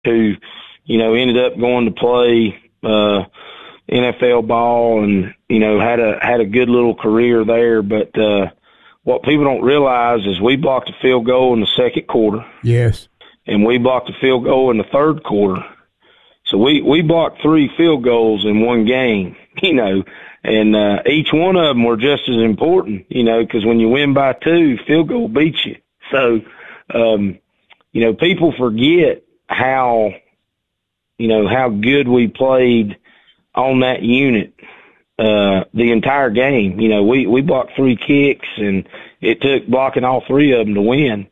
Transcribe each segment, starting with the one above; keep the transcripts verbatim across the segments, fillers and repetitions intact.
who, you know, ended up going to play uh, N F L ball and, you know, had a had a good little career there. But uh, what people don't realize is we blocked a field goal in the second quarter. Yes. And we blocked a field goal in the third quarter. So we, we blocked three field goals in one game, you know, and uh, each one of them were just as important, you know, because when you win by two, field goal beats you. So, um, you know, people forget how, you know, how good we played on that unit uh, the entire game. You know, we, we blocked three kicks, and it took blocking all three of them to win.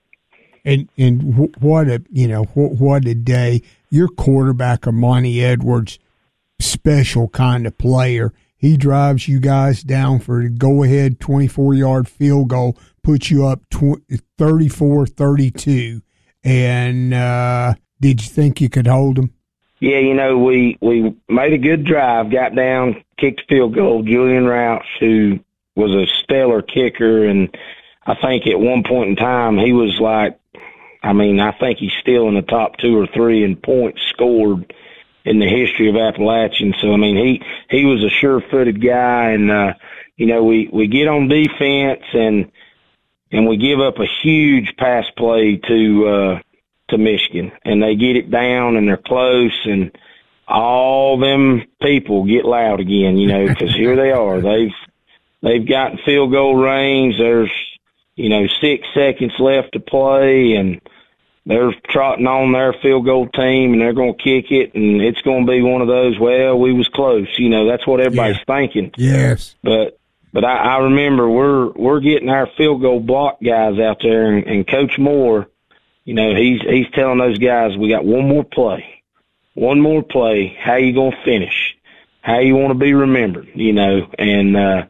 And and what a you know what, what a day! Your quarterback, Armani Edwards, special kind of player. He drives you guys down for a go-ahead twenty-four yard field goal, puts you up thirty-four thirty-two. And uh, did you think you could hold him? Yeah, you know, we, we made a good drive, got down, kicked a field goal. Julian Roush, who was a stellar kicker, and I think at one point in time he was like, I mean, I think he's still in the top two or three in points scored in the history of Appalachian. So, I mean, he, he was a sure-footed guy, and, uh, you know, we, we get on defense, and and we give up a huge pass play to uh, to Michigan, and they get it down, and they're close, and all them people get loud again, you know, because here they are. They've they've gotten field goal range. There's, you know, six seconds left to play, and they're trotting on their field goal team, and they're going to kick it, and it's going to be one of those, well, we was close. You know, that's what everybody's yeah. thinking. Yes. But but I, I remember we're we're getting our field goal block guys out there, and, and Coach Moore, you know, he's he's telling those guys, we got one more play. One more play. How you going to finish? How you want to be remembered, you know, and uh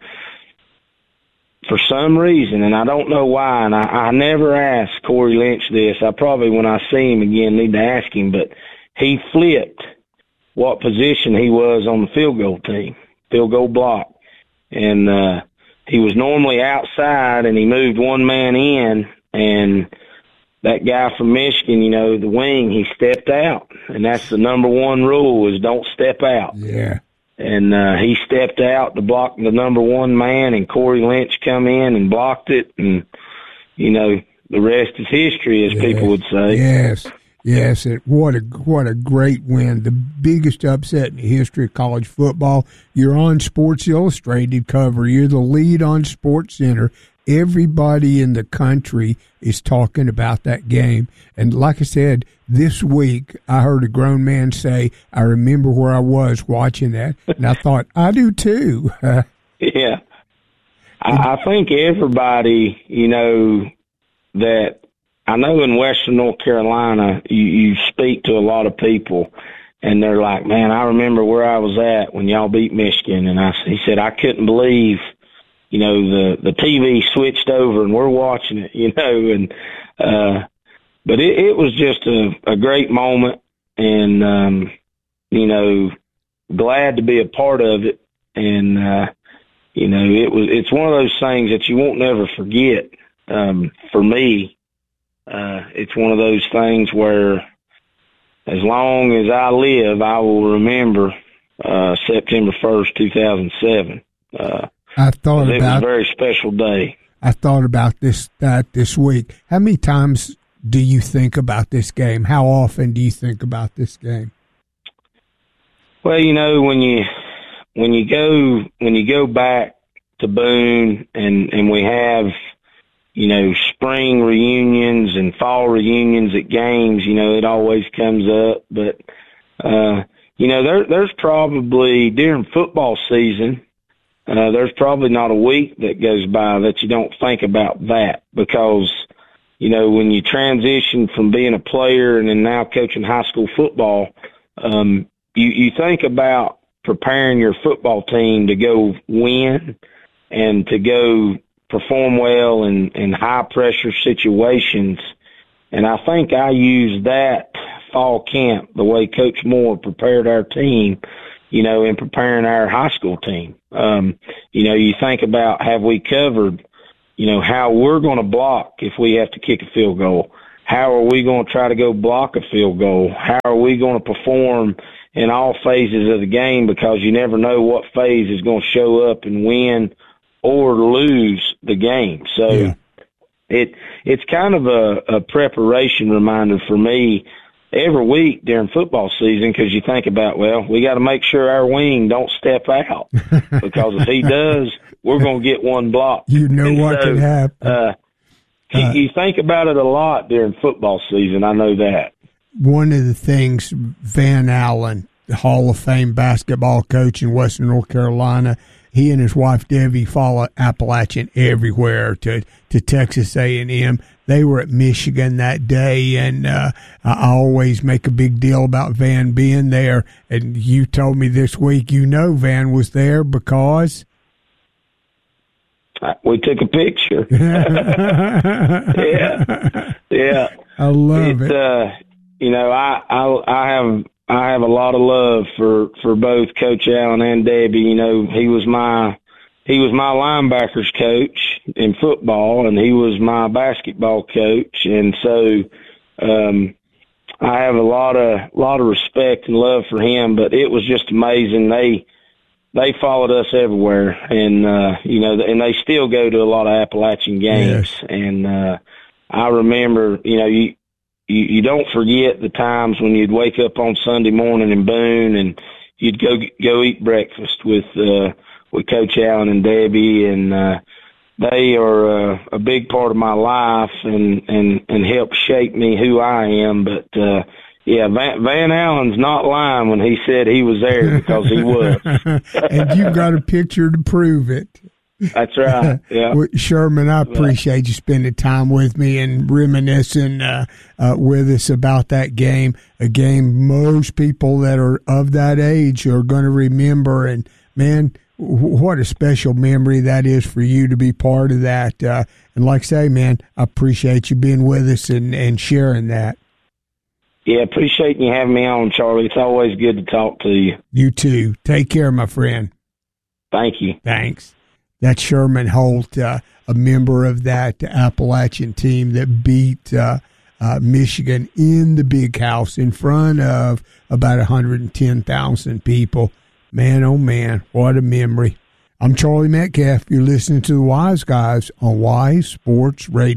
for some reason, and I don't know why, and I, I never asked Corey Lynch this. I probably, when I see him again, need to ask him, but he flipped what position he was on the field goal team, field goal block. And uh, he was normally outside, and he moved one man in, and that guy from Michigan, you know, the wing, he stepped out. And that's the number one rule is don't step out. Yeah. And uh, he stepped out to block the number one man, and Corey Lynch come in and blocked it. And, you know, the rest is history, as yes. people would say. Yes, yes. It, what a what a great win. The biggest upset in the history of college football. You're on Sports Illustrated cover. You're the lead on SportsCenter. Everybody in the country is talking about that game. And like I said, this week I heard a grown man say, I remember where I was watching that. And I thought, I do too. yeah. I, I think everybody, you know, that I know in Western North Carolina, you, you speak to a lot of people, and they're like, man, I remember where I was at when y'all beat Michigan. And I, he said, I couldn't believe, you know, the, the T V switched over and we're watching it, you know, and, uh, but it, it was just a, a great moment, and, um, you know, glad to be a part of it. And, uh, you know, it was, it's one of those things that you won't never forget. Um, for me, uh, it's one of those things where as long as I live, I will remember, uh, September first, two thousand seven. Uh, I thought it about was a very special day. I thought about this that this week. How many times do you think about this game? How often do you think about this game? Well, you know, when you when you go when you go back to Boone, and and we have, you know, spring reunions and fall reunions at games, you know, it always comes up. But uh, you know, there there's probably during football season. Uh, there's probably not a week that goes by that you don't think about that, because, you know, when you transition from being a player and then now coaching high school football, um, you, you think about preparing your football team to go win and to go perform well in, in high pressure situations. And I think I used that fall camp, the way Coach Moore prepared our team, you know, in preparing our high school team. Um, you know, you think about, have we covered, you know, how we're going to block if we have to kick a field goal? how are we going to try to go block a field goal? How are we going to perform in all phases of the game? Because you never know what phase is going to show up and win or lose the game. So yeah. it it's kind of a, a preparation reminder for me every week during football season, because you think about, well, we got to make sure our wing don't step out, because if he does, we're going to get one block. You know and what so, can happen. Uh, uh, you think about it a lot during football season. I know that. One of the things, Van Allen, the Hall of Fame basketball coach in Western North Carolina, he and his wife Debbie follow Appalachian everywhere to, to Texas A and M. They were at Michigan that day, and uh, I always make a big deal about Van being there. And you told me this week, you know, Van was there because we took a picture. yeah, yeah. I love it. it. Uh, you know, I, I I have I have a lot of love for, for both Coach Allen and Debbie. You know, he was my he was my linebackers coach in football, and he was my basketball coach, and so um, I have a lot of lot of respect and love for him. But it was just amazing. They they followed us everywhere, and uh, you know, and they still go to a lot of Appalachian games. Yes. And uh, I remember, you know, you. You, you don't forget the times when you'd wake up on Sunday morning in Boone and you'd go go eat breakfast with uh, with Coach Allen and Debbie, and uh, they are uh, a big part of my life and, and, and help shape me who I am. But uh, yeah, Van, Van Allen's not lying when he said he was there, because he was. And you've got a picture to prove it. That's right. Yeah, well, Sherman, I appreciate you spending time with me and reminiscing uh, uh, with us about that game. A game most people that are of that age are going to remember. And man, what a special memory that is for you to be part of that. Uh, and like I say, man, I appreciate you being with us and, and sharing that. Yeah, appreciate you having me on, Charlie. It's always good to talk to you. You too. Take care, my friend. Thank you. Thanks. That's Sherman Holt, uh, a member of that Appalachian team that beat uh, uh, Michigan in the Big House in front of about one hundred ten thousand people. Man, oh man, what a memory. I'm Charlie Metcalf. You're listening to the Wise Guys on Wise Sports Radio.